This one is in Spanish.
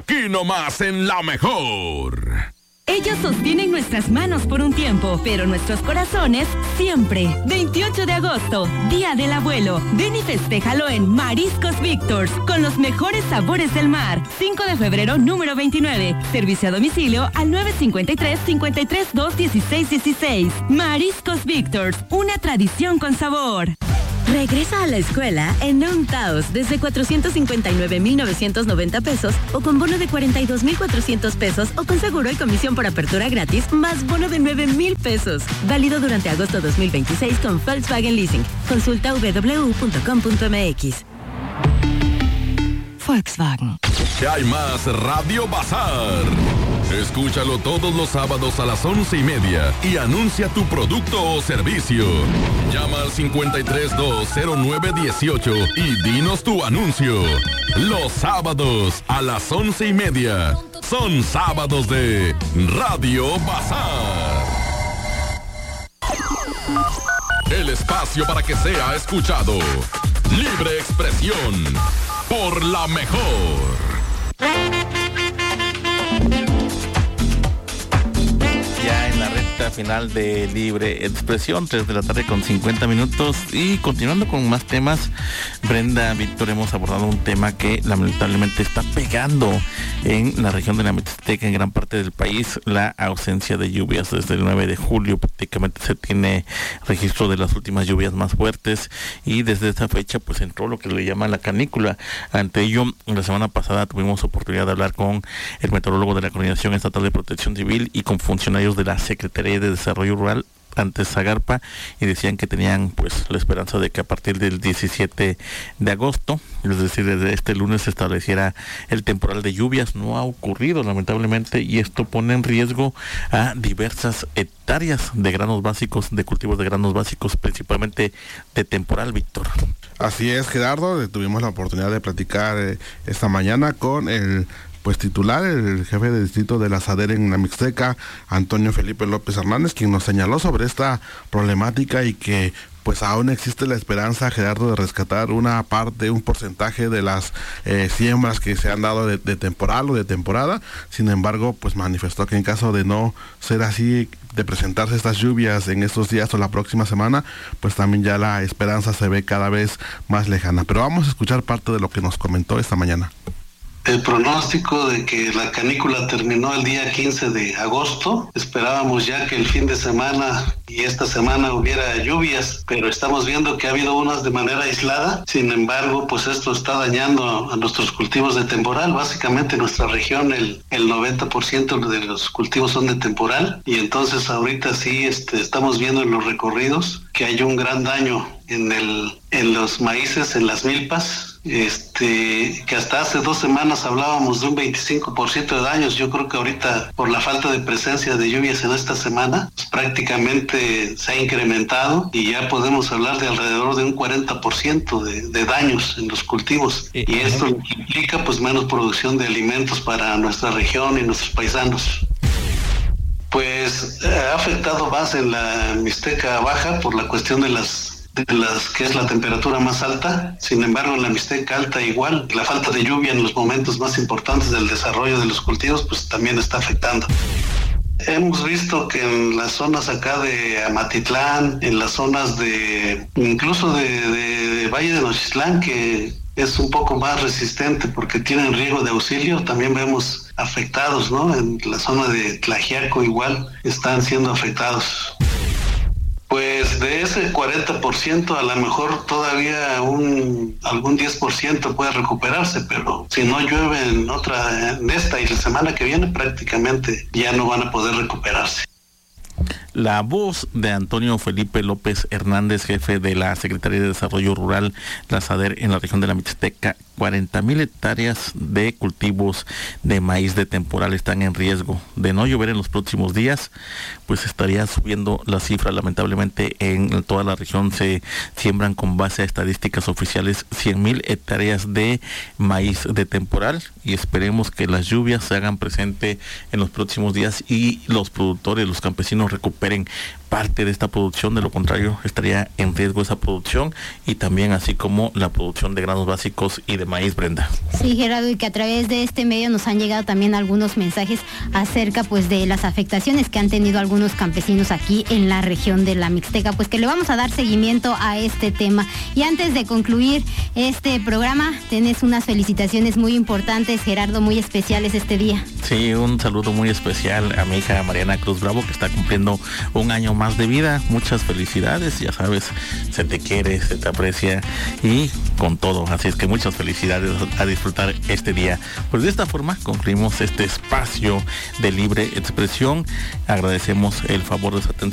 aquí nomás en La Mejor. Ellos sostienen nuestras manos por un tiempo, pero nuestros corazones siempre. 28 de agosto, Día del Abuelo. Ven y festéjalo en Mariscos Victor's, con los mejores sabores del mar. 5 de febrero, número 29. Servicio a domicilio al 953-532-1616. Mariscos Victor's, una tradición con sabor. Regresa a la escuela en Noun Taos desde 459,990 pesos o con bono de 42,400 pesos o con seguro y comisión por apertura gratis más bono de 9,000 pesos. Válido durante agosto 2026 con Volkswagen Leasing. Consulta www.com.mx. Volkswagen. Que hay más Radio Bazar. Escúchalo todos los sábados a las 11:30 y anuncia tu producto o servicio. Llama al 5320918 y dinos tu anuncio. Los sábados a las 11:30 son sábados de Radio Bazar. El espacio para que sea escuchado. Libre expresión por La Mejor. Ya en la recta final de Libre Expresión, 3 de la tarde con 50 minutos, y continuando con más temas, Brenda, Víctor, hemos abordado un tema que lamentablemente está pegando en la región de la Mixteca, en gran parte del país, la ausencia de lluvias. Desde el 9 de julio prácticamente se tiene registro de las últimas lluvias más fuertes, y desde esa fecha pues entró lo que le llaman la canícula. Ante ello, la semana pasada tuvimos oportunidad de hablar con el meteorólogo de la Coordinación Estatal de Protección Civil y con funcionarios de la Secretaría de Desarrollo Rural, antes Zagarpa, y decían que tenían pues la esperanza de que a partir del 17 de agosto, es decir, desde este lunes, se estableciera el temporal de lluvias. No ha ocurrido, lamentablemente, y esto pone en riesgo a diversas hectáreas de granos básicos, de cultivos de granos básicos, principalmente de temporal, Víctor. Así es, Gerardo, tuvimos la oportunidad de platicar esta mañana con el titular, el jefe de distrito de la SADER en la Mixteca, Antonio Felipe López Hernández, quien nos señaló sobre esta problemática y que pues aún existe la esperanza, Gerardo, de rescatar una parte, un porcentaje de las siembras que se han dado de temporal o de temporada. Sin embargo, pues manifestó que en caso de no ser así, de presentarse estas lluvias en estos días o la próxima semana, pues también ya la esperanza se ve cada vez más lejana. Pero vamos a escuchar parte de lo que nos comentó esta mañana. El pronóstico de que la canícula terminó el día 15 de agosto. Esperábamos ya que el fin de semana y esta semana hubiera lluvias, pero estamos viendo que ha habido unas de manera aislada. Sin embargo, pues esto está dañando a nuestros cultivos de temporal. Básicamente en nuestra región el 90% de los cultivos son de temporal, y entonces ahorita sí estamos viendo en los recorridos que hay un gran daño en los maíces, en las milpas, que hasta hace 2 semanas hablábamos de un 25% de daños. Yo creo que ahorita, por la falta de presencia de lluvias en esta semana, pues prácticamente se ha incrementado y ya podemos hablar de alrededor de un 40% de daños en los cultivos. Y esto implica pues menos producción de alimentos para nuestra región y nuestros paisanos. Pues ha afectado más en la Mixteca Baja por la cuestión de las que es la temperatura más alta. Sin embargo, en la Mixteca Alta igual, la falta de lluvia en los momentos más importantes del desarrollo de los cultivos pues también está afectando. Hemos visto que en las zonas acá de Amatitlán, en las zonas incluso de Valle de Nochistlán, que es un poco más resistente porque tienen riego de auxilio, también vemos afectados, ¿no? En la zona de Tlaxiaco igual están siendo afectados. Pues de ese 40% a lo mejor todavía algún 10% puede recuperarse, pero si no llueve en esta y la semana que viene, prácticamente ya no van a poder recuperarse. La voz de Antonio Felipe López Hernández, jefe de la Secretaría de Desarrollo Rural, la SADER, en la región de la Mixteca. 40,000 hectáreas de cultivos de maíz de temporal están en riesgo de no llover en los próximos días. Pues estaría subiendo la cifra. Lamentablemente en toda la región se siembran, con base a estadísticas oficiales, 100,000 hectáreas de maíz de temporal, y esperemos que las lluvias se hagan presente en los próximos días y los productores, los campesinos recuperen parte de esta producción, de lo contrario estaría en riesgo esa producción, y también así como la producción de granos básicos y de maíz, Brenda. Sí, Gerardo, y que a través de este medio nos han llegado también algunos mensajes acerca pues de las afectaciones que han tenido algunos campesinos aquí en la región de la Mixteca, pues que le vamos a dar seguimiento a este tema. Y antes de concluir este programa, tenés unas felicitaciones muy importantes, Gerardo, muy especiales este día. Sí, un saludo muy especial a mi hija Mariana Cruz Bravo, que está cumpliendo un año más de vida. Muchas felicidades, ya sabes, se te quiere, se te aprecia y con todo, así es que muchas felicidades, a disfrutar este día. Pues de esta forma concluimos este espacio de libre expresión. Agradecemos el favor de su atención.